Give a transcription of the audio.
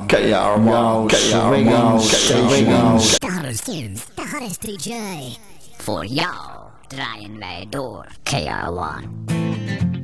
KR1, KR1, KR1. De hottest DJ. Voor jou draaien wij door KR1.